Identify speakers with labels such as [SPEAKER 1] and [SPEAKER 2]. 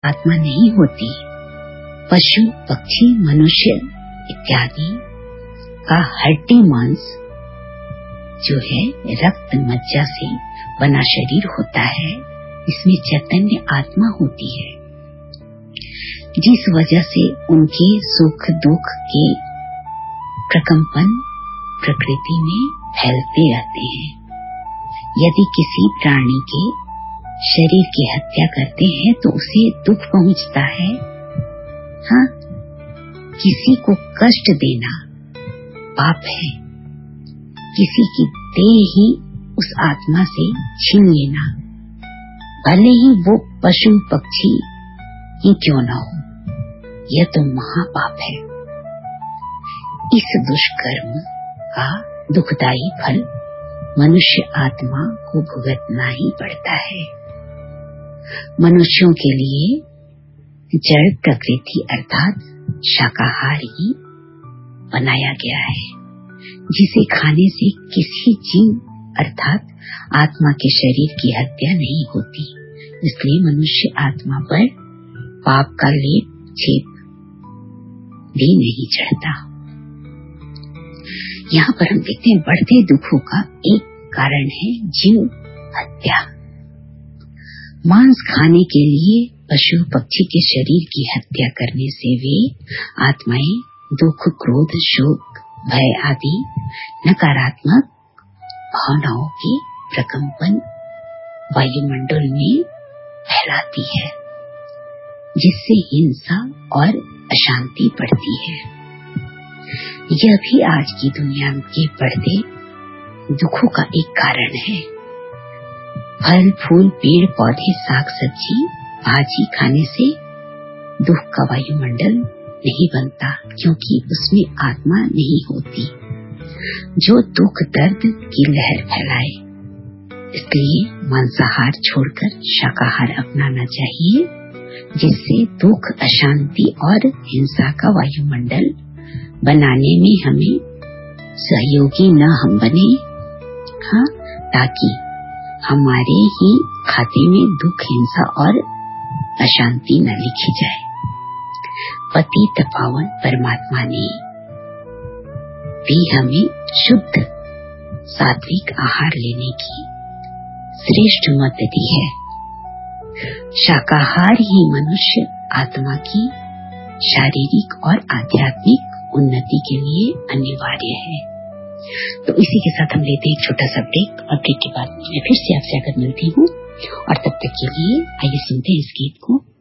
[SPEAKER 1] आत्मा नहीं होती। पशु, पक्षी, मनुष्य इत्यादि का हड्डी मांस जो है रक्त मज्जा से बना शरीर होता है, इसमें चैतन्य आत्मा होती है, जिस वजह से उनके सुख दुख के प्रकंपन प्रकृति में फैलते रहते हैं। यदि किसी प्राणी के शरीर की हत्या करते हैं तो उसे दुख पहुंचता है। हाँ, किसी को कष्ट देना पाप है। किसी की देह ही उस आत्मा से छीन लेना, भले ही वो पशु पक्षी ही क्यों न हो, यह तो महापाप है। इस दुष्कर्म का दुखदायी फल मनुष्य आत्मा को भुगतना ही पड़ता है। मनुष्यों के लिए जड़ प्रकृति अर्थात शाकाहार ही बनाया गया है, जिसे खाने से किसी जीव अर्थात आत्मा के शरीर की हत्या नहीं होती। इसलिए मनुष्य आत्मा पर पाप का लेप छेप भी नहीं चढ़ता। यहाँ पर हम देखते हैं बढ़ते दुखों का एक कारण है जीव हत्या। मांस खाने के लिए पशु पक्षी के शरीर की हत्या करने से वे आत्माएं दुख, क्रोध, शोक, भय आदि नकारात्मक भावनाओं के प्रकंपन वायुमंडल में फैलाती है, जिससे हिंसा और अशांति बढ़ती है। यह भी आज की दुनिया के बढ़ते दुखों का एक कारण है। फल फूल, पेड़ पौधे, साग सब्जी, भाजी खाने से दुख का वायुमंडल नहीं बनता, क्योंकि उसमें आत्मा नहीं होती जो दुख दर्द की लहर फैलाए। इसलिए मांसाहार छोड़कर शाकाहार अपनाना चाहिए, जिससे दुख, अशांति और हिंसा का वायुमंडल बनाने में हमें सहयोगी न हम बने। हाँ, ताकि हमारे ही खाते में दुख, हिंसा और अशांति न लिखी जाए। पतित पावन परमात्मा ने भी हमें शुद्ध सात्विक आहार लेने की श्रेष्ठ मत दी है। शाकाहार ही मनुष्य आत्मा की शारीरिक और आध्यात्मिक उन्नति के लिए अनिवार्य है। तो इसी के साथ हम लेते हैं एक छोटा सा ब्रेक, और ब्रेक के बाद मैं फिर से आपसे आकर मिलती हूँ, और तब तक के लिए आइए सुनते हैं इस गीत को।